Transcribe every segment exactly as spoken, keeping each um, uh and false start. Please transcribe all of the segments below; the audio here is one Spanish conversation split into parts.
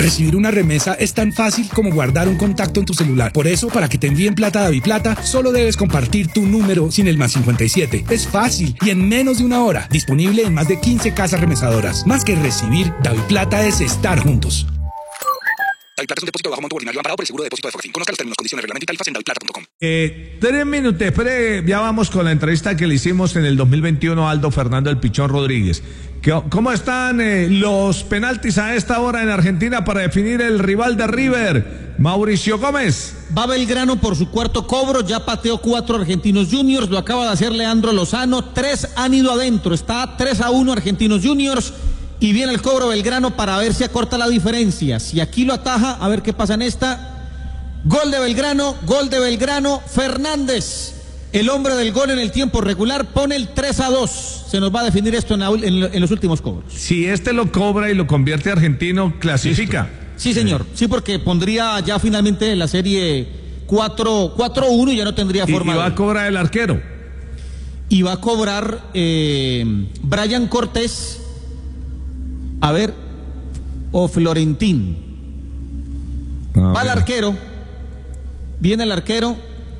Recibir una remesa es tan fácil como guardar un contacto en tu celular. Por eso, para que te envíen plata a DaviPlata, solo debes compartir tu número sin el más cincuenta y siete. Es fácil y en menos de una hora. Disponible en más de quince casas remesadoras. Más que recibir, DaviPlata es estar juntos. DaviPlata es un depósito de bajo monto ordinario amparado por el seguro de depósito de Fogafín. Conozca los términos, condiciones, reglamento y tarifas en daviplata punto com. Eh, tres minutos, espere, ya vamos con la entrevista que le hicimos en el dos mil veintiuno a Aldo Fernando El Pichón Rodríguez. ¿Cómo están eh, los penaltis a esta hora en Argentina para definir el rival de River? Mauricio Gómez. Va Belgrano por su cuarto cobro, ya pateó cuatro Argentinos Juniors, lo acaba de hacer Leandro Lozano, tres han ido adentro, está tres a uno Argentinos Juniors y viene el cobro Belgrano para ver si acorta la diferencia. Si aquí lo ataja, a ver qué pasa en esta. Gol de Belgrano, gol de Belgrano, Fernández. El hombre del gol en el tiempo regular pone el tres a dos. Se nos va a definir esto en, la, en, en los últimos cobros. Si este lo cobra y lo convierte argentino, clasifica. Listo. Sí, señor. Sí, porque pondría ya finalmente la serie cuatro a uno y ya no tendría forma. Y, y va de... a cobrar el arquero. Y va a cobrar eh, Brian Cortés. A ver, o Florentín. A va ver. El arquero. Viene el arquero.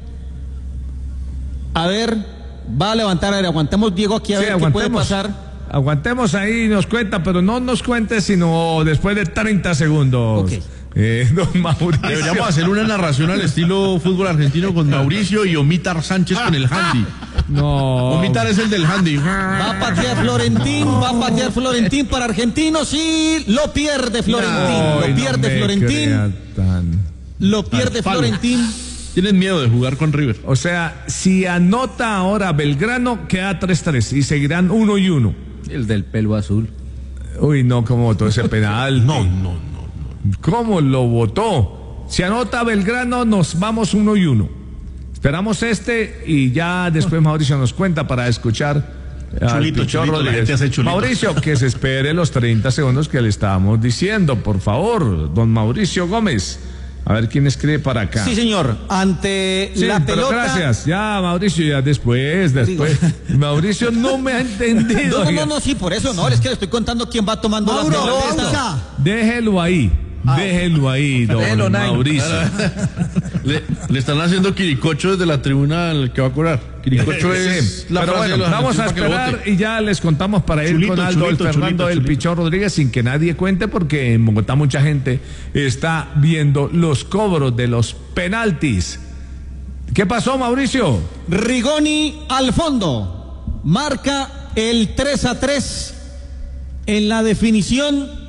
A ver, va a levantar, a ver, aguantemos Diego aquí a sí, ver qué puede pasar. Aguantemos ahí, nos cuenta, pero no nos cuente sino después de treinta segundos. Okay. Eh, don Mauricio. Deberíamos hacer una narración al estilo fútbol argentino con Mauricio y Omitar Sánchez con el handy. No. Omitar es el del handy. Va a patear Florentín, va a patear Florentín para Argentinos y lo pierde Florentín. No, lo pierde no Florentín. Tan... Lo pierde Florentín. Tienen miedo de jugar con River. O sea, si anota ahora Belgrano, queda tres tres y seguirán uno y uno. El del pelo azul. Uy, no, ¿cómo votó ese penal? No, no, no, no. ¿Cómo lo votó? Si anota Belgrano, nos vamos uno y uno. Esperamos este y ya después Mauricio nos cuenta para escuchar. Chulito, chulito, la gente hace chulito. Mauricio, que se espere los treinta segundos que le estábamos diciendo, por favor, don Mauricio Gómez. A ver quién escribe para acá. Sí, señor. Ante sí, la pero pelota. Gracias. Ya, Mauricio, ya después, después. Mauricio no me ha entendido. No, no, no, no, sí, por eso no. Es que le estoy contando quién va tomando Mauro, la pelota. Déjelo ahí. Ah, déjelo ahí, don déjelo, Mauricio. Le, le están haciendo quiricocho desde la tribuna al que va a cobrar. Quiricocho es sí, la pero bueno, vamos a esperar y ya les contamos para ir chulito, con Aldo chulito, Fernando chulito, El chulito. Pichón Rodríguez sin que nadie cuente porque en Bogotá mucha gente está viendo los cobros de los penaltis. ¿Qué pasó, Mauricio? Rigoni al fondo marca el tres a tres en la definición.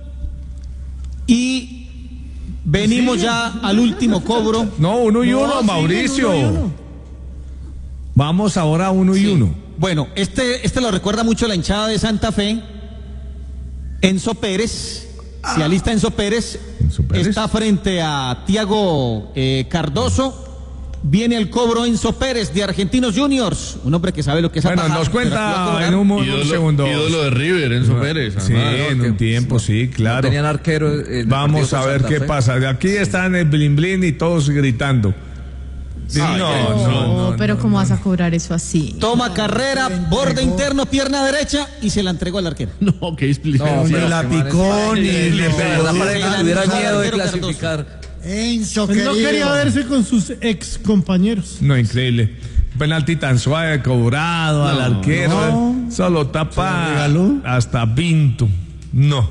Y venimos ¿Sí? ya al último cobro. No, uno y no, uno, Mauricio. Uno y uno. Vamos ahora uno sí. y uno. Bueno, este, este lo recuerda mucho la hinchada de Santa Fe. Enzo Pérez, ah. se alista Enzo Pérez, Enzo Pérez, está frente a Tiago eh, Cardoso. Viene el cobro Enzo Pérez de Argentinos Juniors, un hombre que sabe lo que es bueno, pasar, nos cuenta en un, ídolo, un segundo. Ídolo de River, Enzo Pérez. Sí, además, en un tiempo, sí, claro. No tenían arquero. Vamos a ver qué Fe. pasa. Aquí están el blin blin y todos gritando. Sí, no, no, no, no, pero ¿cómo vas a cobrar eso así? Toma carrera, borde interno, pierna derecha y se la entregó al arquero. No, qué explicación. No, ni la picó, ni le pegó. Para que tuviera miedo de clasificar. Enzo no quería verse con sus ex compañeros. No, increíble. Penalti tan suave cobrado no, al arquero. No. Solo tapa hasta Pinto. No.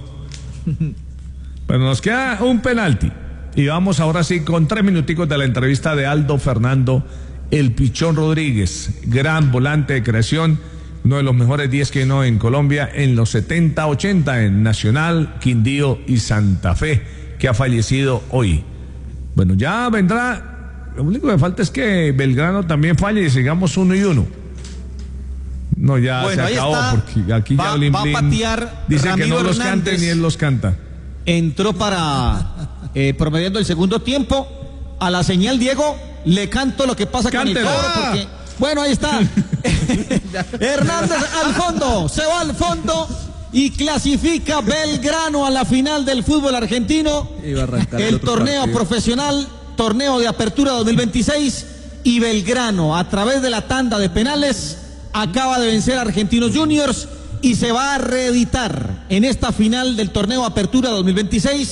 Pero nos queda un penalti. Y vamos ahora sí con tres minuticos de la entrevista de Aldo Fernando El Pichón Rodríguez. Gran volante de creación. Uno de los mejores diez que no en Colombia en los setenta ochenta en Nacional, Quindío y Santa Fe, que ha fallecido hoy. Bueno, ya vendrá. Lo único que falta es que Belgrano también falle y sigamos uno y uno. No, ya bueno, se acabó está. Porque aquí va, ya Blin va a patear dice Ramiro que no los Hernández. cante ni él los canta. Entró para eh, promediando el segundo tiempo. A la señal, Diego, le canto lo que pasa Cántela. con el cobro porque bueno, ahí está. Hernández al fondo, se va al fondo. Y clasifica Belgrano a la final del fútbol argentino. El, el torneo partido. profesional, torneo de apertura dos mil veintiséis. Y Belgrano, a través de la tanda de penales, acaba de vencer a Argentinos Juniors y se va a reeditar en esta final del torneo apertura dos mil veintiséis.